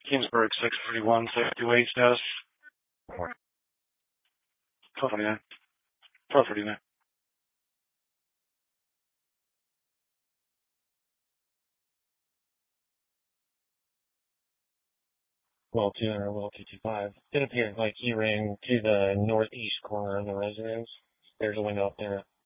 Kingsburg 641, safety weight status. 1249. 1249. Well, 2 or well 225. It appears like he ran to the northeast corner of the residence. There's a window up there